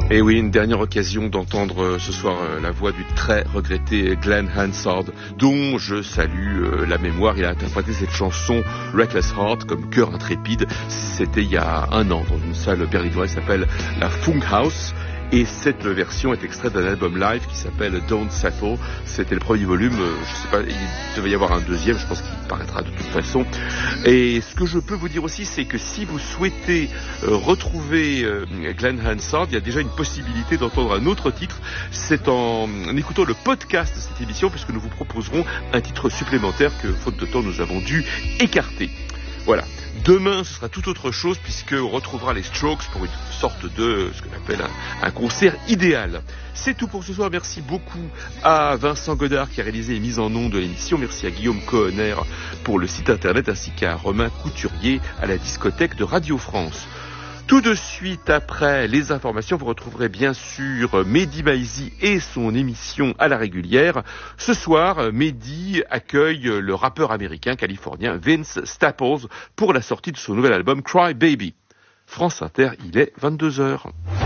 Et oui, une dernière occasion d'entendre ce soir la voix du très regretté Glenn Hansard, dont je salue la mémoire. Il a interprété cette chanson Reckless Heart comme Cœur intrépide. C'était il y a un an dans une salle berlinoise qui s'appelle la Funkhaus. Et cette version est extraite d'un album live qui s'appelle Don't Settle. C'était le premier volume, je sais pas, il devait y avoir un deuxième, je pense qu'il paraîtra de toute façon. Et ce que je peux vous dire aussi, c'est que si vous souhaitez retrouver Glenn Hansard, il y a déjà une possibilité d'entendre un autre titre. C'est en écoutant le podcast de cette émission, puisque nous vous proposerons un titre supplémentaire que, faute de temps, nous avons dû écarter. Voilà. Demain, ce sera tout autre chose puisqu'on retrouvera les Strokes pour une sorte de, ce qu'on appelle un concert idéal. C'est tout pour ce soir. Merci beaucoup à Vincent Godard qui a réalisé les mises en ondes de l'émission. Merci à Guillaume Cohenner pour le site internet ainsi qu'à Romain Couturier à la discothèque de Radio France. Tout de suite après les informations, vous retrouverez bien sûr Mehdi Maizi et son émission à la régulière. Ce soir, Mehdi accueille le rappeur américain californien Vince Staples pour la sortie de son nouvel album Cry Baby. France Inter, il est 22h.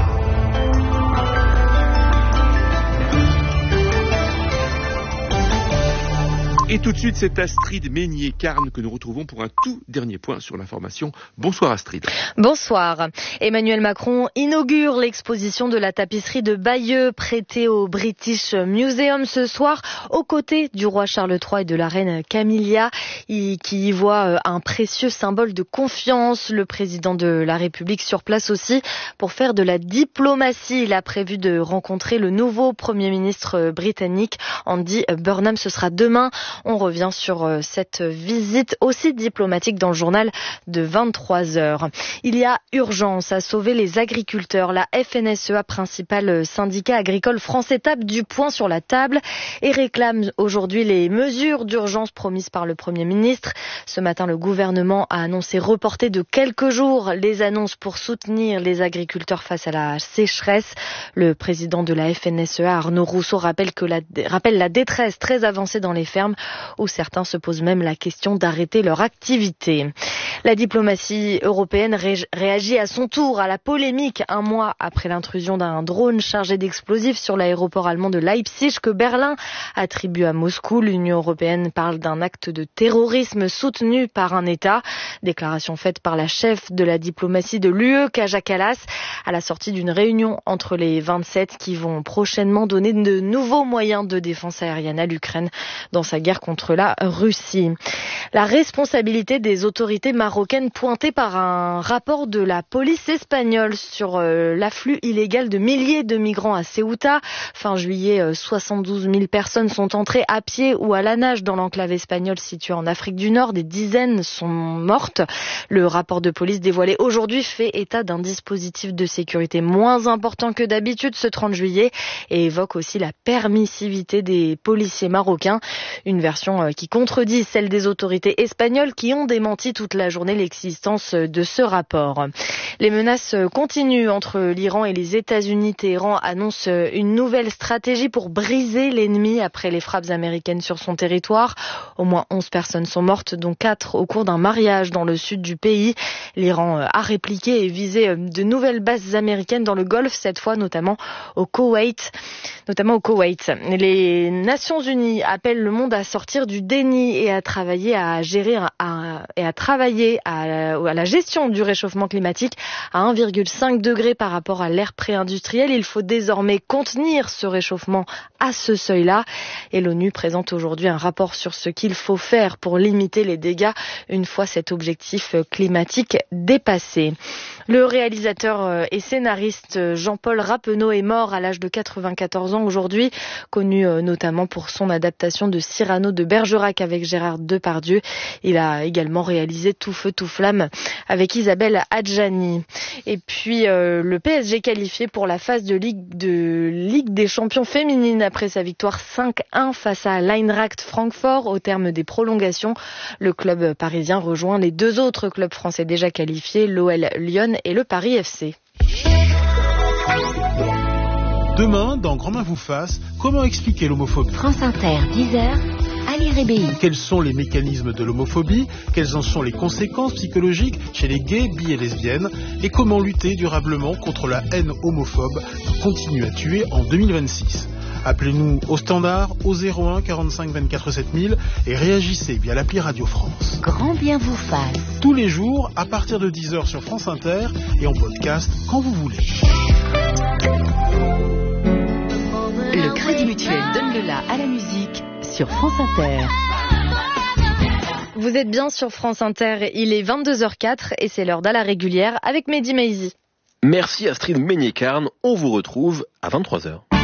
Et tout de suite, c'est Astrid Meignier-Carne que nous retrouvons pour un tout dernier point sur l'information. Bonsoir Astrid. Bonsoir. Emmanuel Macron inaugure l'exposition de la tapisserie de Bayeux prêtée au British Museum ce soir, aux côtés du roi Charles III et de la reine Camilla, qui y voit un précieux symbole de confiance. Le président de la République sur place aussi pour faire de la diplomatie. Il a prévu de rencontrer le nouveau Premier ministre britannique, Andy Burnham. Ce sera demain. On revient sur cette visite aussi diplomatique dans le journal de 23h. Il y a urgence à sauver les agriculteurs. La FNSEA, principal syndicat agricole français, tape du poing sur la table et réclame aujourd'hui les mesures d'urgence promises par le Premier ministre. Ce matin, le gouvernement a annoncé reporter de quelques jours les annonces pour soutenir les agriculteurs face à la sécheresse. Le président de la FNSEA, Arnaud Rousseau, rappelle la détresse très avancée dans les fermes, où certains se posent même la question d'arrêter leur activité. La diplomatie européenne réagit à son tour à la polémique un mois après l'intrusion d'un drone chargé d'explosifs sur l'aéroport allemand de Leipzig que Berlin attribue à Moscou. L'Union européenne parle d'un acte de terrorisme soutenu par un État. Déclaration faite par la chef de la diplomatie de l'UE, Kaja Kallas, à la sortie d'une réunion entre les 27 qui vont prochainement donner de nouveaux moyens de défense aérienne à l'Ukraine dans sa guerre contre la Russie. La responsabilité des autorités marocaines pointée par un rapport de la police espagnole sur l'afflux illégal de milliers de migrants à Ceuta. Fin juillet, 72 000 personnes sont entrées à pied ou à la nage dans l'enclave espagnole située en Afrique du Nord. Des dizaines sont mortes. Le rapport de police dévoilé aujourd'hui fait état d'un dispositif de sécurité moins important que d'habitude ce 30 juillet et évoque aussi la permissivité des policiers marocains. Une version qui contredit celle des autorités espagnoles qui ont démenti toute la journée l'existence de ce rapport. Les menaces continuent entre l'Iran et les États-Unis. Téhéran annonce une nouvelle stratégie pour briser l'ennemi après les frappes américaines sur son territoire. Au moins 11 personnes sont mortes, dont 4 au cours d'un mariage dans le sud du pays. L'Iran a répliqué et visé de nouvelles bases américaines dans le Golfe, cette fois notamment au Koweït. Les Nations Unies appellent le monde à sortir du déni et à travailler à la gestion du réchauffement climatique à 1,5 degré par rapport à l'ère pré-industrielle. Il faut désormais contenir ce réchauffement à ce seuil-là. Et l'ONU présente aujourd'hui un rapport sur ce qu'il faut faire pour limiter les dégâts une fois cet objectif climatique dépassé. Le réalisateur et scénariste Jean-Paul Rappeneau est mort à l'âge de 94 ans aujourd'hui, connu notamment pour son adaptation de Cyrano de Bergerac avec Gérard Depardieu. Il a également réalisé Tout feu, tout flamme avec Isabelle Adjani. Et puis le PSG qualifié pour la phase de Ligue des champions féminines après sa victoire 5-1 face à l'Eintracht Francfort au terme des prolongations. Le club parisien rejoint les deux autres clubs français déjà qualifiés, l'OL Lyon et le Paris FC. Demain, dans Grand Main vous fasse, comment expliquer l'homophobie ? France Inter, 10h. Ali Rébéi. Quels sont les mécanismes de l'homophobie? Quelles en sont les conséquences psychologiques chez les gays, bi et lesbiennes? Et comment lutter durablement contre la haine homophobe qui continue à tuer en 2026? Appelez-nous au standard au 01 45 24 7000 et réagissez via l'appli Radio France. Grand bien vous fasse. Tous les jours à partir de 10h sur France Inter et en podcast quand vous voulez. Le Crédit Mutuel donne le la à la musique sur France Inter. Vous êtes bien sur France Inter, il est 22h04 et c'est l'heure d'À la régulière avec Mehdi Maizi. Merci Astrid Meignet-Carne, on vous retrouve à 23h.